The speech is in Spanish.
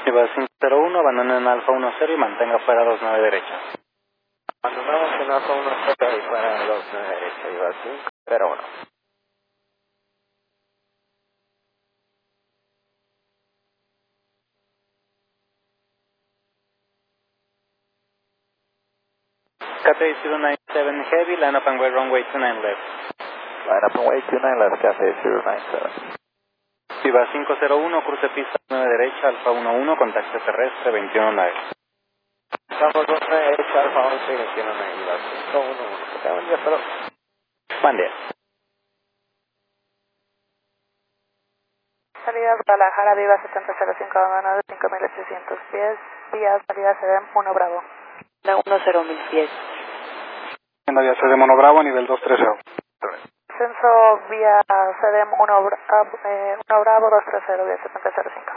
Viva 501, abandone en Alfa 10 y mantenga fuera 29 derecha. Abandonamos en Alfa 10 y para 29 derecha, Viva 501. Cathay 097 Heavy, line up and wait runway 29 left. Line up and wait 29 left, Cathay 097. Viva 501, cruce pista 9 derecha, Alfa 11, contacto terrestre 21 9. Estamos 29 derecha, Alfa 11 y 21 9, Viva 511. Buen día, pero... Buen día. Salida Guadalajara, Viva 7005, abandono de 5800 pies, vía salida CDM 1 Bravo. La 10.000 pies. En la vía de Mono Bravo, nivel 230. Ascenso vía CDM 1 Bravo 230, vía 7005.